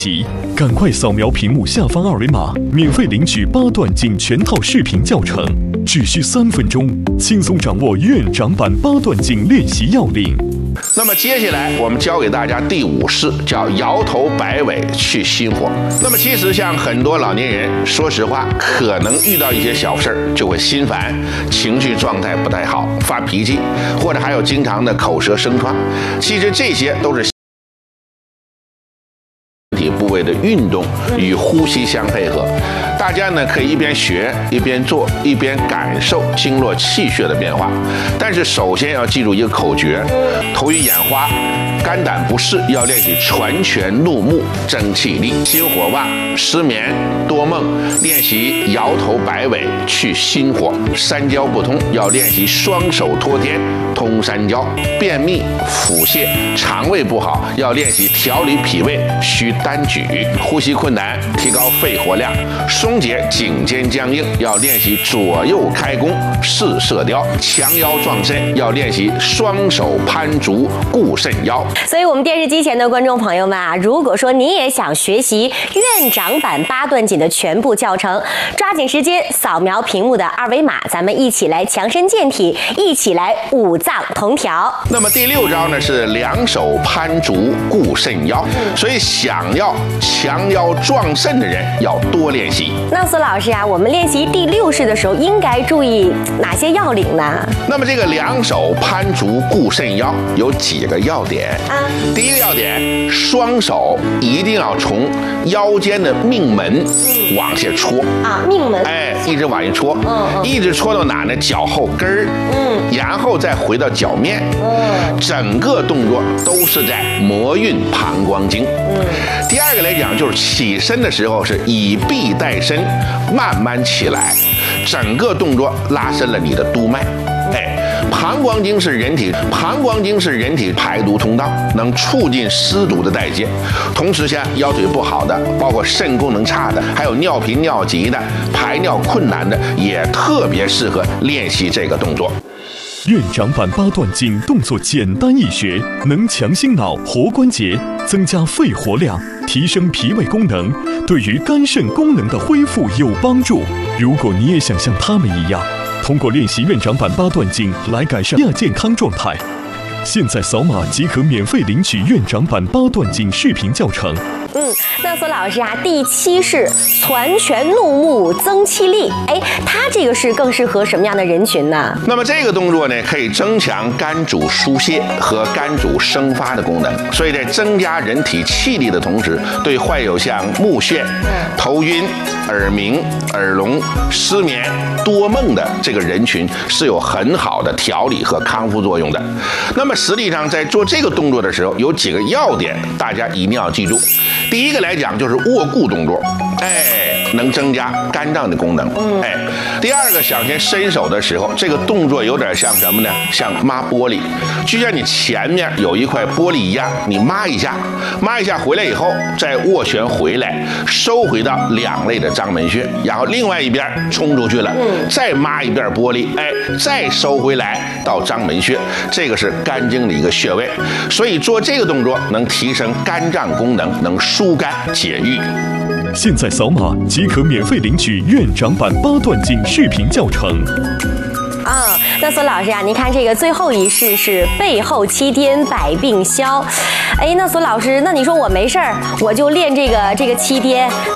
赶快扫描屏幕下方二维码，免费领取8段锦全套视频教程，只需3分钟，轻松掌握院长版8段锦练习要领。 那么接下来我们教给大家第5式，叫摇头摆尾去心火。那么其实像很多老年人，说实话，可能遇到一些小事儿就会心烦，情绪状态不太好，发脾气，或者还有经常的口舌生疮。其实这些都是身体部位的运动与呼吸相配合。大家呢可以一边学一边做，一边感受经络气血的变化。但是首先要记住一个口诀：头晕眼花、肝胆不适要练习传拳怒目增气力；心火旺、失眠、多梦练习摇头摆尾去心火；三焦不通要练习双手托天通三焦；便秘、腹泻、肠胃不好要练习调理脾胃需单举；呼吸困难提高肺活量，松解颈肩僵硬要练习左右开弓试射雕；强腰壮身要练习双手攀竹固肾腰。 所以我们电视机前的观众朋友们啊，如果说你也想学习院长版8段锦的全部教程，抓紧时间扫描屏幕的二维码，咱们一起来强身健体，一起来五脏同调。 那么第6招呢是两手攀竹固肾腰，所以想要强腰壮肾的人要多练习。 那苏老师啊，我们练习第6式的时候应该注意哪些要领呢？ 那么这个两手攀竹固肾腰有几个要点啊？第一个要点，双手一定要从腰间的命门往下戳啊，命门， 一直往下戳，一直戳到哪呢？脚后跟儿，然后再回到脚面，整个动作都是在摩运膀胱经。第二个来讲，就是起身的时候是以臂带身，慢慢起来，整个动作拉伸了你的督脉。膀胱经是人体排毒通道，能促进湿毒的代谢。同时像腰腿不好的，包括肾功能差的，还有尿频尿急的，排尿困难的，也特别适合练习这个动作。 院长版8段锦动作简单易学，能强心脑、活关节，增加肺活量，提升脾胃功能，对于肝肾功能的恢复有帮助。如果你也想像他们一样，通过练习院长版8段锦来改善亚健康状态，现在扫码即可免费领取院长版8段锦视频教程。 那苏老师啊，第7式传拳怒目增气力，它这个是更适合什么样的人群呢？ 那么这个动作呢，可以增强肝主疏泄和肝主生发的功能，所以在增加人体气力的同时，对患有像目眩、头晕、耳鸣、耳聋、失眠、多梦的这个人群是有很好的调理和康复作用的。那么实际上在做这个动作的时候，有几个要点，大家一定要记住。第一个来讲就是握固动作，能增加肝脏的功能。第二个，想先伸手的时候，这个动作有点像什么呢？像抹玻璃，就像你前面有一块玻璃一样，你抹一下回来以后，再握拳回来，收回到两肋的章门穴，然后另外一边冲出去了，再抹一遍玻璃，再收回来到章门穴，这个是肝经的一个穴位，所以做这个动作能提升肝脏功能，能疏肝解郁。 现在扫码即可免费领取院长版8段锦视频教程。 那苏老师啊，您看这个最后一式是背后七颠百病消。那苏老师，那你说我没事儿，我就练这个七颠。